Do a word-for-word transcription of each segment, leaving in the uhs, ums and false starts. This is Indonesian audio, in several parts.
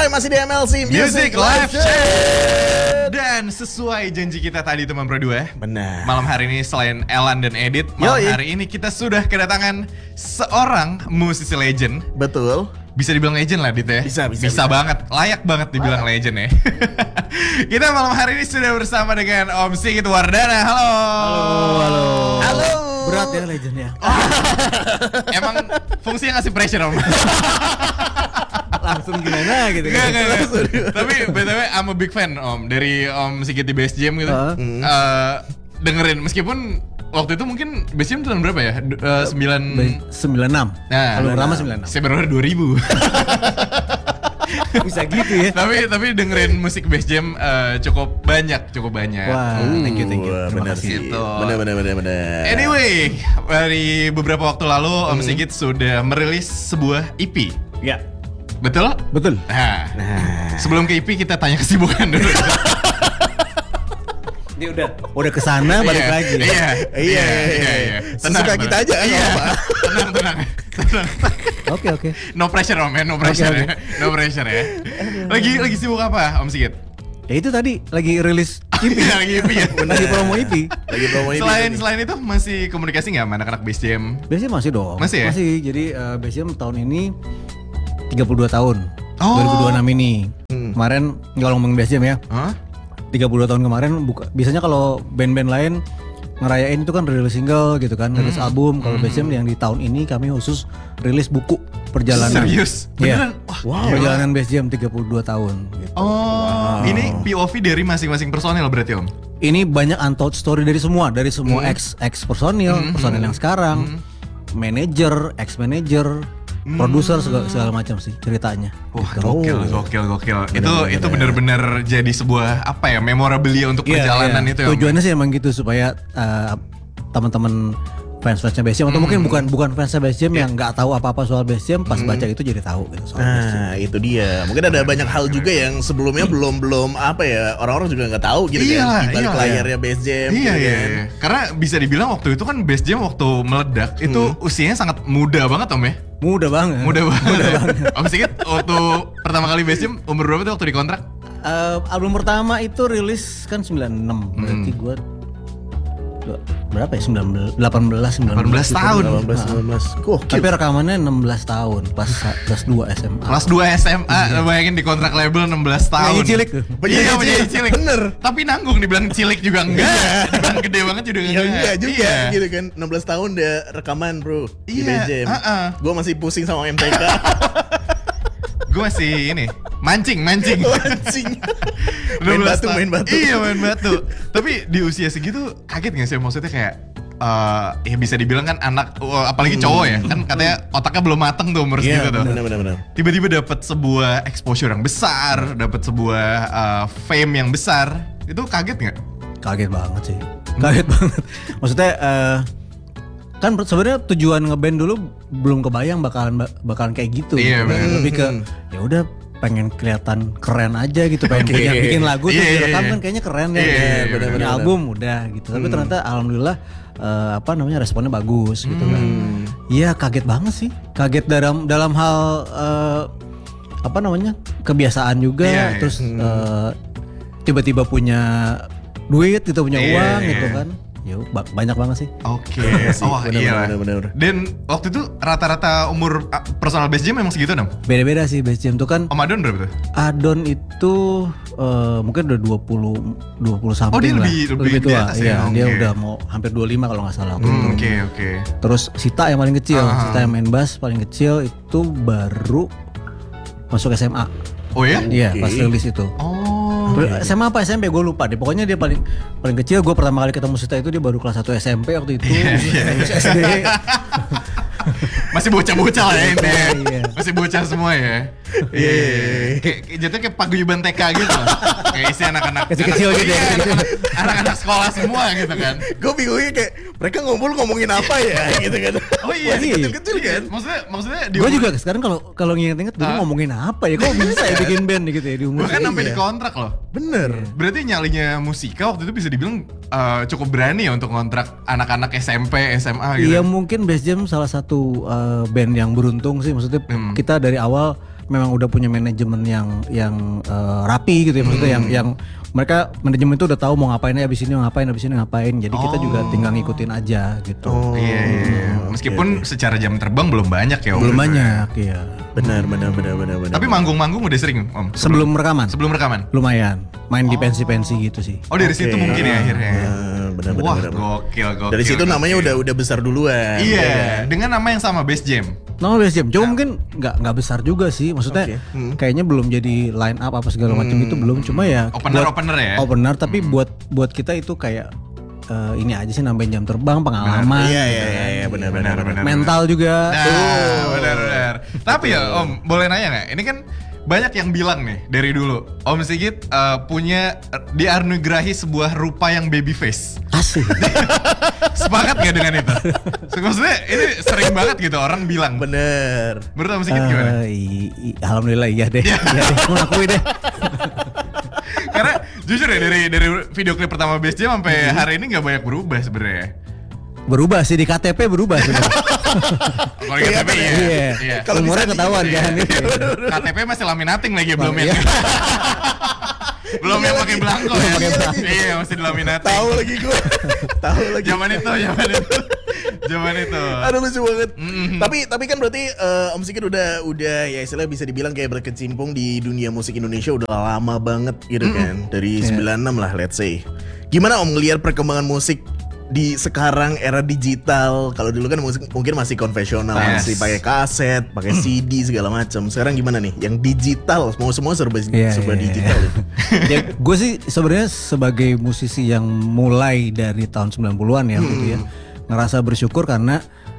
masih di M L C Music, Music Live Show. Dan sesuai janji kita tadi teman Pro dua, Benar. malam hari ini selain Elan dan Edit, malam Yoi. hari ini kita sudah kedatangan seorang musisi legend. Betul. Bisa dibilang legend lah, Dit ya? Bisa, bisa, Bisa bisa. banget, layak banget dibilang Layak. legend ya. Kita malam hari ini sudah bersama dengan Om Sigit Wardana. Halo. Halo. Halo. Berat ya legendnya. Emang fungsinya ngasih pressure Om. Langsung gimana gitu Enggak, kan. enggak, enggak. Tapi B T W I'm a big fan Om dari Om Sigit di Bass Jam gitu. Uh. Eh, dengerin meskipun waktu itu mungkin Bass Jam tahun berapa ya? Du- eh, sembilan sembilan enam. Nah, Kalau pertama sembilan enam. saya baru dua ribu. Bisa gitu ya. tapi tapi dengerin musik Bass Jam eh, cukup banyak, cukup banyak. Wah, thank you, thank you. Wah, Terima benar kasih. sih. Gitu. Benar, benar, benar, benar. Anyway, dari beberapa waktu lalu Om Sigit sudah merilis sebuah E P. Ya. Betul? Betul. Nah, Nah, sebelum ke E P kita tanya kesibukan dulu. Dia udah udah kesana balik Iya, lagi. Iya, iya, iya, iya. Sesuka kita aja, nggak Iya. apa-apa. Tenang, tenang, tenang. Oke, oke. No pressure Om ya, no pressure Oke, ya, no pressure ya. Lagi lagi sibuk apa Om Sigit? Ya itu tadi lagi rilis E P. Iya, lagi E P ya. Lagi promo E P. lagi promo ini. Selain selain itu masih komunikasi nggak sama anak-anak Bass Jam? Biasanya masih dong. Masih ya? Masih. Jadi uh, Bass Jam tahun ini tiga puluh dua tahun. Oh. dua ribu dua puluh enam ini. Kemarin kalau ngomong Bass Jam ya, Hah? tiga puluh dua tahun kemarin buka, biasanya kalau band-band lain ngerayain itu kan rilis single gitu kan, rilis album. Kalau Bass Jam yang di tahun ini kami khusus rilis buku perjalanan. Serius? Iya. Beneran? Wah, Wow. Perjalanan Bass Jam tiga puluh dua tahun gitu. Oh, ini P O V dari masing-masing personil berarti Om? Ini banyak untold story dari semua, dari semua ex ex personil, personil yang sekarang, manajer, ex manajer, produser segala, segala macam sih ceritanya. Wah, Gitu. gokil, gokil, gokil. Itu itu benar-benar jadi sebuah apa ya, memorabilia untuk Iya, perjalanan iya. itu ya. Om? Tujuannya sih emang gitu supaya uh, teman-teman fans-fansnya Bass Jam atau mungkin bukan bukan fansnya Bass Jam yang nggak tahu apa-apa soal Bass Jam pas baca itu jadi tahu gitu soal Bass Jam. Nah, itu dia. Mungkin ada banyak hal juga yang sebelumnya belum belum apa ya, orang-orang juga nggak tahu gitu Iya, kan. Di balik iya. layarnya Bass Jam. Iya, gitu iya, kan. iya. Karena bisa dibilang waktu itu kan Bass Jam waktu meledak itu usianya sangat muda banget Om ya. Mudah banget. Muda banget. ya. Om Sigit waktu pertama kali Bass Jam umur berapa tuh waktu dikontrak? Uh, album pertama itu rilis kan sembilan puluh enam. Berarti gua dua- berapa ya? sembilan belas, delapan belas, sembilan belas delapan belas tahun. delapan belas, sembilan belas. Gokil. Tapi rekamannya enam belas tahun pas kelas dua S M A. Kelas dua S M A, bayangin di kontrak label enam belas tahun. Penyanyi cilik. Iya, penyanyi cilik. Bener. Tapi nanggung dibilang cilik juga enggak. Dibilang gede banget juga Ya enggak. enggak juga Iya. gitu kan. enam belas tahun udah rekaman, Bro. Di Iya, Bass Jam. uh-uh. Gua masih pusing sama M T K. Gue masih ini mancing, mancing. Anjing. enam Main belas batu, tahun. main batu. Iya, main batu. Tapi di usia segitu kaget gak sih? Maksudnya kayak eh ya bisa dibilang kan anak, oh, apalagi cowok ya, kan katanya otaknya belum mateng tuh umur Iya, segitu tuh. benar benar benar. Tiba-tiba dapat sebuah exposure yang besar, dapat sebuah eh, fame yang besar. Itu kaget nggak? Kaget banget sih. Kaget banget. Maksudnya eh, kan sebenarnya tujuan ngeband dulu belum kebayang bakalan bakalan kayak gitu. Iya, gitu kan. bener. Lebih ke ya udah pengen kelihatan keren aja gitu, pengen Oke. bikin, bikin lagu terus Iya, iya, direkam iya. kan kayaknya keren ya. Iya, iya, Punya bener, bener, album udah gitu. Tapi ternyata alhamdulillah eh, apa namanya responnya bagus gitu kan. Iya, kaget banget sih. Kaget dalam dalam hal eh, apa namanya? Kebiasaan juga, Iya, iya. terus eh, tiba-tiba punya duit gitu, punya Iya, uang iya. gitu kan. Ya ba- banyak banget sih. Oke. sih, Oh bener, iya. bener, bener, bener. Dan waktu itu rata-rata umur ah, personal Bass Jam memang segitu dong? Beda-beda sih Bass Jam tuh kan. Om Adon berapa tuh? Adon itu eh, mungkin udah dua puluh dua puluh something Oh, dia lah. lebih- lebih di tua. atas ya? Iya, dia Oke. udah mau hampir dua puluh lima kalau nggak salah waktu Hmm, itu. Oke, oke. Terus Sita yang paling kecil, Ah. Sita yang main bass paling kecil itu baru masuk S M A. Oh ya? Iya, Oke. pas rilis itu. Oh. S M A apa S M P gue lupa deh. Pokoknya dia paling paling kecil. Gue pertama kali ketemu Sita itu dia baru kelas satu S M P waktu itu. Terus S D. Masih bocah-bocah lah ya ini. Iya. Masih bocah semua ya. Iya. Kayak kayak jatuhnya kayak paguyuban T K gitu. Kayak isi anak-anak Kecil-kecil anak- gitu ya, iya, kecil-kecil. anak- anak-anak sekolah semua gitu kan. Gue bingungnya kayak mereka ngumpul ngomongin apa ya gitu kan. Oh iya. Masih kecil-kecil kan. Maksudnya maksudnya di Gue juga sekarang kalau kalau nginget-inget dulu Ah. ngomongin apa ya? Kok bisa ya bikin band gitu ya di umur bahkan sampai Iya. di kontrak loh. Bener. Berarti nyalinya Musika waktu itu bisa dibilang eh, cukup berani ya untuk kontrak anak-anak S M P, S M A gitu. Iya mungkin Bass Jam salah satu uh, band yang beruntung sih. Maksudnya Hmm. kita dari awal memang udah punya manajemen yang yang uh, rapi gitu ya, maksudnya yang yang mereka manajemen itu udah tahu mau ngapain ya, abis ini mau ngapain, abis ini ngapain. Jadi kita juga tinggal ngikutin aja gitu. Oh, iya, iya, iya. Meskipun okay, secara jam terbang belum banyak ya Om. Belum banyak, iya. Benar, benar, benar, benar, benar. Tapi manggung-manggung udah sering Om? Sebelum, sebelum rekaman? Sebelum rekaman? Lumayan, main oh. di pensi-pensi gitu sih. Oh dari okay. situ mungkin ya akhirnya. Uh, benar, Wah benar, benar. gokil, gokil. Dari situ gokil. namanya udah udah besar duluan. Iya, ya. Dengan nama yang sama, Bass Jam. Nama Bass Jam, cuma nah. mungkin nggak nggak besar juga sih. Maksudnya okay. hmm. kayaknya belum jadi line up apa segala macam hmm. itu belum. Cuma ya opener-opener ya. Opener, tapi hmm. buat buat kita itu kayak uh, ini aja sih, nambahin jam terbang, pengalaman. Iya iya iya iya benar benar benar. Mental juga. Nah, benar benar. Tapi ya Om, boleh nanya nggak? Ini kan banyak yang bilang nih dari dulu Om Sigit uh, punya dianugerahi sebuah rupa yang baby face. Asik. Sepakat gak dengan itu? Maksudnya ini sering banget gitu orang bilang. Bener. Menurut Om Sigit uh, gimana? I- i- Alhamdulillah iya deh. Iya deh, aku ngakui deh. Karena jujur ya dari dari video klip pertama Bass Jam sampai hari ini nggak banyak berubah sebenarnya. Berubah sih, di K T P berubah sebenarnya. Kalau di K T P iya. Iya. Iya. Kalau umurnya ketahuan kan. K T P masih laminating lagi belum ya. Belum yang pakai belangko ya. Iya, masih dilaminating. Tahu lagi gue. Tahu lagi. Zaman itu, zaman itu. Zaman itu. Aduh lucu banget. Mm-hmm. Tapi tapi kan berarti uh, Om Sigit udah udah ya istilahnya bisa dibilang kayak berkecimpung di dunia musik Indonesia udah lama banget gitu mm-hmm. kan. Dari yeah. sembilan puluh enam lah let's say. Gimana Om ngelihat perkembangan musik di sekarang era digital? Kalau dulu kan musik mungkin masih konvensional, yes. masih pakai kaset, pakai C D segala macam. Sekarang gimana nih? Yang digital, semua semua serba yeah, serba yeah, digital. Yeah. Ya, gue sih sebenarnya sebagai musisi yang mulai dari tahun sembilan puluhan ya, hmm. gitu ya, ngerasa bersyukur karena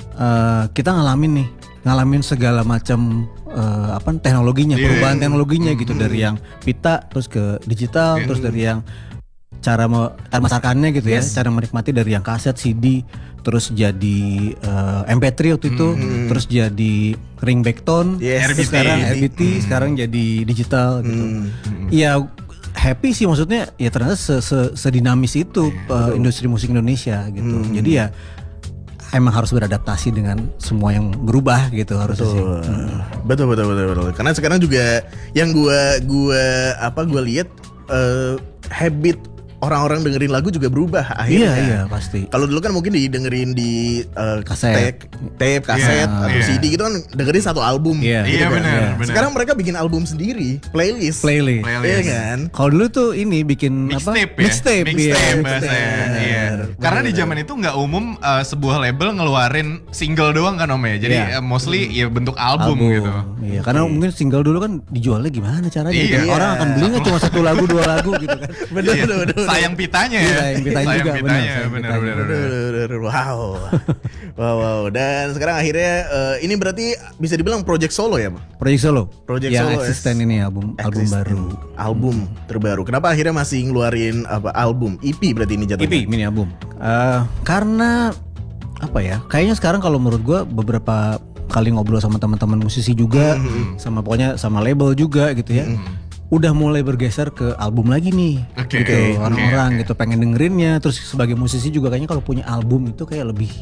uh, kita ngalamin nih, ngalamin segala macam uh, apa teknologinya, yeah, perubahan yeah. teknologinya gitu, hmm. dari yang pita terus ke digital, yeah. terus dari yang cara memasarkannya gitu ya, yes. cara menikmati dari yang kaset, C D, terus jadi uh, M P tiga waktu itu, mm-hmm. terus jadi ringback tone, yes. terus sekarang R B T, mm-hmm. sekarang jadi digital gitu. Mm-hmm. Ya happy sih, maksudnya ya ternyata sedinamis itu uh, industri musik Indonesia gitu. Mm-hmm. Jadi ya emang harus beradaptasi dengan semua yang berubah gitu harusnya sih. Hmm. Betul betul betul betul. Karena sekarang juga yang gua gua apa gua lihat uh, habit orang-orang dengerin lagu juga berubah akhirnya. Iya iya pasti. Kalau dulu kan mungkin didengerin di uh, kaset, tape, tape kaset yeah, atau yeah. C D gitu kan dengerin satu album. Iya gitu yeah, kan. benar. Yeah. Sekarang mereka bikin album sendiri, playlist. Playlist. Iya kan. Kalau dulu tuh ini bikin mixtape apa? Ya? Mixtape. Mixtape bahasanya. Iya. Karena di zaman itu nggak umum uh, sebuah label ngeluarin single doang kan Om ya. Jadi yeah. uh, mostly hmm. ya bentuk album, album gitu. Iya. Karena okay. mungkin single dulu kan dijualnya gimana caranya? Iya. Orang akan belinya cuma satu lagu dua lagu gitu kan. Benar benar benar. Sayang pitanya ya. Sayang pitanya juga pitanya, benar, benar, benar. Wow. Wow, wow. Dan sekarang akhirnya uh, ini berarti bisa dibilang project solo ya, Bang? Project solo. Project yang solo. Yang eksisten ini album Existen. album baru. Album hmm. terbaru. Kenapa akhirnya masih ngeluarin apa album? E P berarti ini jatuhnya. E P mini album. Uh, karena apa ya? Kayaknya sekarang kalau menurut gue beberapa kali ngobrol sama teman-teman musisi juga, mm-hmm. sama pokoknya sama label juga gitu ya. Mm-hmm. Udah mulai bergeser ke album lagi nih, okay, gitu okay, orang-orang okay. gitu pengen dengerinnya. Terus sebagai musisi juga kayaknya kalau punya album itu kayak lebih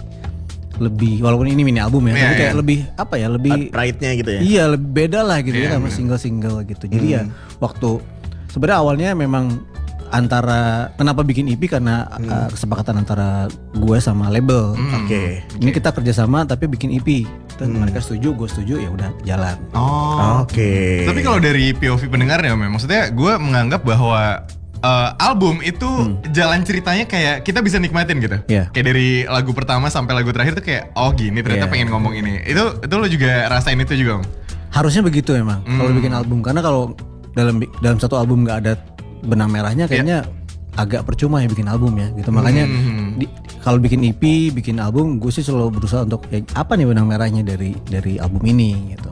lebih walaupun ini mini album ya, yeah, tapi kayak yeah. lebih apa ya lebih pride-nya gitu ya. Iya lebih beda lah gitu yeah, ya sama yeah. single-single gitu. Jadi hmm. ya waktu sebenarnya awalnya memang antara kenapa bikin E P karena hmm. uh, kesepakatan antara gue sama label. Hmm. Oke. Okay. Ini kita kerjasama tapi bikin E P. Hmm. Mereka setuju, gue setuju, ya udah jalan. Oh, oke. Okay. Tapi kalau dari P O V pendengar ya, maksudnya gue menganggap bahwa uh, album itu hmm. jalan ceritanya kayak kita bisa nikmatin gitu. Yeah. Kayak dari lagu pertama sampai lagu terakhir tuh kayak oh gini ternyata yeah. pengen ngomong ini. Itu itu lo juga rasain itu juga, Om? Harusnya begitu emang. Hmm. Kalau bikin album, karena kalau dalam dalam satu album nggak ada benang merahnya kayaknya yeah. agak percuma ya bikin album ya gitu. Makanya hmm. di, kalau bikin E P, bikin album, gue sih selalu berusaha untuk ya, apa nih benang merahnya dari dari album ini gitu.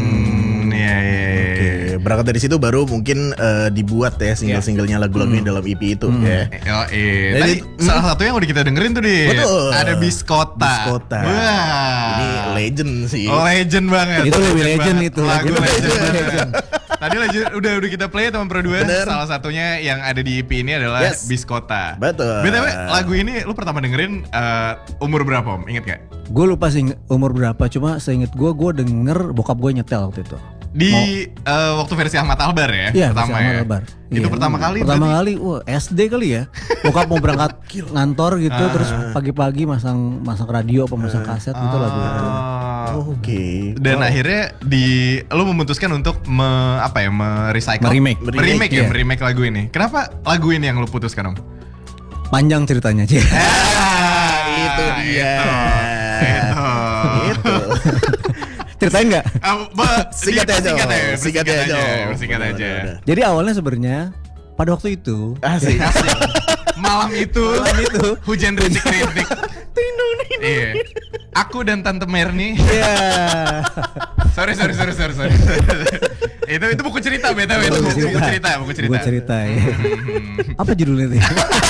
Hmm, ya, ya, ya. Oke, berangkat dari situ baru mungkin uh, dibuat ya single-singlenya lagu-lagunya hmm. dalam E P itu hmm. ya. Oh, iya. Tadi hmm. salah satu yang udah kita dengerin tuh di Betul. ada Biskota. Biskota. Wah. Ini legend sih. Oh, legend banget. Itu lebih legend banget. itu. Lagu legend. legend. legend. Tadi legend, udah udah kita play teman Pro dua. Salah satunya yang ada di E P ini adalah yes. Biskota. Betul. B T W lagu ini lu pertama dengerin uh, umur berapa, Om? Ingat gak? Gue lupa sih umur berapa, cuma seinget gue gue denger bokap gue nyetel waktu itu. di uh, waktu versi Ahmad Albar ya, Iya, pertama Ahmad ya. Albar. Itu Iya. pertama kali. Pertama berarti? kali, wah S D kali ya. Bokap mau berangkat ngantor gitu, terus pagi-pagi masang masang radio apa masang kaset gitu lagu itu. Oh, Oke. Dan akhirnya di lu memutuskan untuk me, apa ya, merecycle, Meremake. meremake ya, Iya. meremake lagu ini. Kenapa lagu ini yang lu putuskan, Om? Panjang ceritanya sih. Ah, Itu dia. Itu. Itu. Ceritain nggak? Ah, ba- Singkat di- aja, Singkat Om. aja, Singkat bersingkat aja, aja, Om. bersingkat Udah, aja. udah, udah. Jadi awalnya sebenarnya pada waktu itu Asik. Malam itu, Malam itu. hujan rintik-rintik. Iya. Aku dan Tante Merni. Iya. Sorry, sorry, sorry, sorry, sorry. itu itu buku cerita, btw itu buku, buku cerita, buku cerita. Buku cerita ya. Apa judulnya tuh?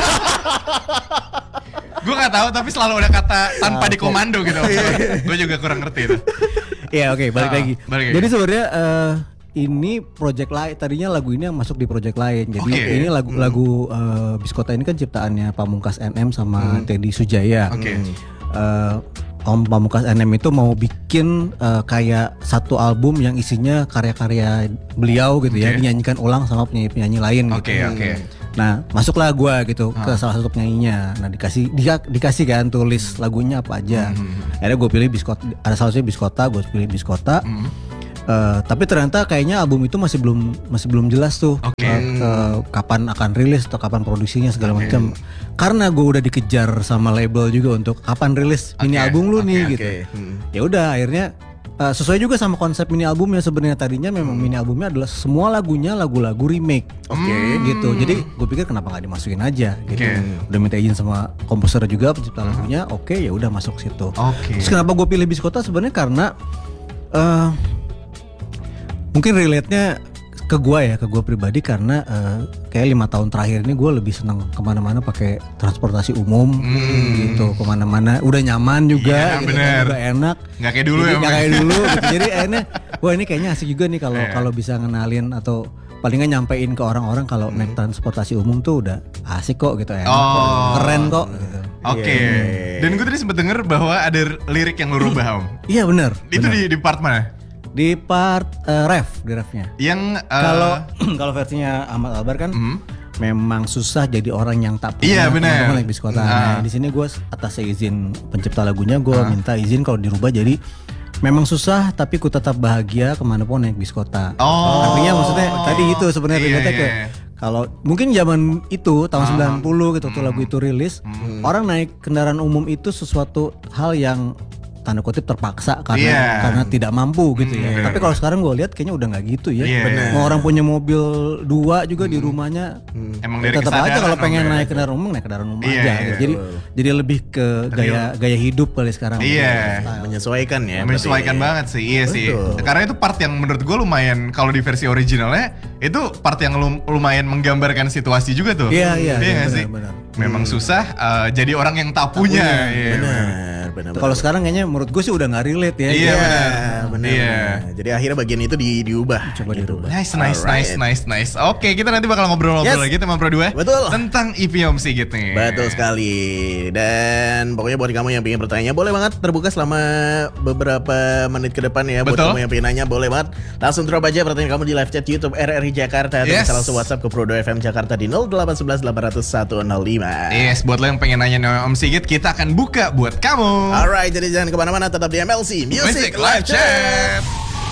Gue nggak tahu, tapi selalu ada kata tanpa dikomando gitu. Gue juga kurang ngerti itu. Iya oke balik Ah, lagi. balik lagi. Jadi sebenarnya eh, ini project lain. Tadinya lagu ini yang masuk di project lain. Jadi Oke. ini lagu-lagu eh, Biskota ini kan ciptaannya Pamungkas N M sama Teddy Sujaya. Oke. Eh, Om Pamungkas N M itu mau bikin eh, kayak satu album yang isinya karya-karya beliau gitu ya, Oke. dinyanyikan ulang sama penyanyi-penyanyi lain. Oke, gitu. oke. Nah masuklah gua gitu ke salah satu penyanyinya. Nah dikasih dia, dikasih kan tulis lagunya apa aja. Akhirnya gue pilih Biskota. Ada salah satunya Biskota, gue pilih Biskota. Eh, tapi ternyata kayaknya album itu masih belum masih belum jelas tuh Oke. eh, eh, kapan akan rilis atau kapan produksinya segala macam. Karena gue udah dikejar sama label juga untuk kapan rilis mini Oke, album lu oke, nih oke. gitu. Hmm. Ya udah akhirnya eh, sesuai juga sama konsep mini albumnya sebenarnya tadinya memang mini albumnya adalah semua lagunya lagu-lagu remake. Oke. Gitu. Jadi gue pikir kenapa nggak dimasukin aja gitu. Oke. Udah minta izin sama komposer juga pencipta lagunya. Oke, ya udah masuk situ. Oke. Terus kenapa gue pilih Biskota sebenarnya karena eh mungkin relate-nya ke gue ya, ke gue pribadi karena eh, kayak lima tahun terakhir ini gue lebih senang kemana-mana pakai transportasi umum gitu, kemana-mana udah nyaman juga, Iya, gitu, bener. kan, juga enak. Nggak kayak dulu Jadi ya, nggak Om? kayak dulu gitu. Jadi akhirnya, wah ini kayaknya asik juga nih kalau Iya. kalau bisa ngenalin atau paling nggak nyampein ke orang-orang kalau naik transportasi umum tuh udah asik kok gitu, enak kok, Oh. keren kok. Gitu. Oke. Iya. Dan gue tadi sempet denger bahwa ada lirik yang lu rubah, Om. Iya benar. Itu di, di part mana? Di part eh, ref, di refnya. Yang uh, Kalau kalau versinya Ahmad Albar kan Mhm. memang susah jadi orang yang tak Iya, punya bener. teman-teman naik bis kota. Ah. Nah, di sini gue atas izin pencipta lagunya gue minta izin kalau dirubah jadi memang susah tapi ku tetap bahagia kemanapun naik bis kota. Oh. Artinya maksudnya tadi itu sebenarnya Iya, relate-nya iya, ke iya. kalau mungkin zaman itu tahun sembilan puluh gitu tuh lagu itu rilis, orang naik kendaraan umum itu sesuatu hal yang tanda kutip terpaksa karena Iya. karena tidak mampu gitu ya. bener, Tapi kalau sekarang gue lihat kayaknya udah nggak gitu ya. Iya, bener. Mau orang punya mobil dua juga di rumahnya, Emang dari tetap aja kesadaran, kalau pengen Om, ya? naik kendaraan umum naik kendaraan umum Iya, aja. iya, gitu. Jadi jadi lebih ke gaya gaya hidup kali sekarang. Iya. Style. Menyesuaikan ya. menyesuaikan berarti. banget sih, iya sih. Betul. Karena itu part yang menurut gue lumayan, kalau di versi originalnya itu part yang lum- lumayan menggambarkan situasi juga tuh. Iya, iya, iya, nggak benar, sih? benar. Memang susah uh, jadi orang yang tak punya. Iya, Benar, benar. Kalau sekarang kayaknya menurut gue sih udah nggak relate ya. Iya, Iya, benar. benar. Iya. benar. Jadi akhirnya bagian itu di, diubah. Coba gitu. dirubah. Nice, nice, nice, Alright. nice, nice. Oke, kita nanti bakal ngobrol-ngobrol Yes. lagi teman Pro dua. Betul. Tentang E P Om Sigit nih. Betul sekali. Dan pokoknya buat kamu yang pengen bertanya boleh banget terbuka selama beberapa menit ke depan ya. Buat Betul. kamu yang pengen nanya boleh banget langsung drop aja pertanyaan kamu di live chat YouTube R R I Jakarta atau Yes. bisa langsung WhatsApp ke Pro dua F M Jakarta di nol delapan satu satu delapan nol satu nol lima. Yes, buat lo yang pengen nanya Om Sigit, kita akan buka buat kamu. Alright, jadi jangan kemana-mana, tetap di M L C Music, Music Live Chat.